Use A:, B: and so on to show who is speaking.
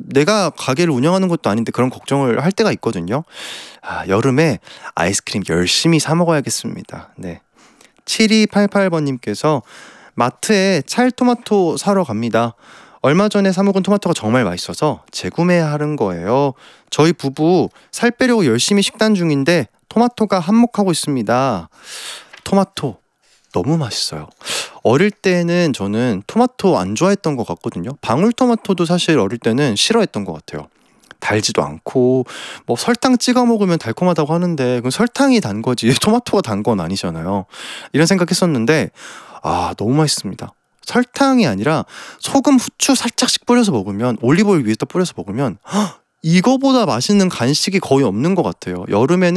A: 내가 가게를 운영하는 것도 아닌데 그런 걱정을 할 때가 있거든요. 여름에 아이스크림 열심히 사 먹어야겠습니다. 네. 7288번님께서 마트에 찰토마토 사러 갑니다. 얼마 전에 사 먹은 토마토가 정말 맛있어서 재구매하는 거예요. 저희 부부 살 빼려고 열심히 식단 중인데 토마토가 한몫하고 있습니다. 토마토 너무 맛있어요. 어릴 때는 저는 토마토 안 좋아했던 것 같거든요. 방울토마토도 사실 어릴 때는 싫어했던 것 같아요. 달지도 않고 뭐 설탕 찍어 먹으면 달콤하다고 하는데 그건 설탕이 단 거지 토마토가 단 건 아니잖아요. 이런 생각했었는데 너무 맛있습니다. 설탕이 아니라 소금, 후추 살짝씩 뿌려서 먹으면, 올리브오일 위에다 뿌려서 먹으면 이거보다 맛있는 간식이 거의 없는 것 같아요. 여름에는